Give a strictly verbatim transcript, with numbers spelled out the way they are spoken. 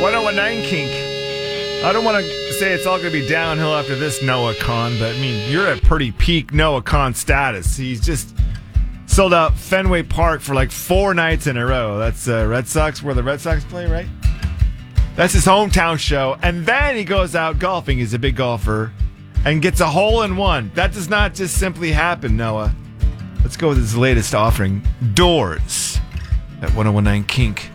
ten nineteen Kink. I don't want to say it's all going to be downhill after this Noah Khan, but I mean, you're at pretty peak Noah Khan status. He's just sold out Fenway Park for like four nights in a row. That's uh, Red Sox, where the Red Sox play, right? That's his hometown show. And then he goes out golfing. He's a big golfer and gets a hole in one. That does not just simply happen, Noah. Let's go with his latest offering, Doors, at ten nineteen Kink.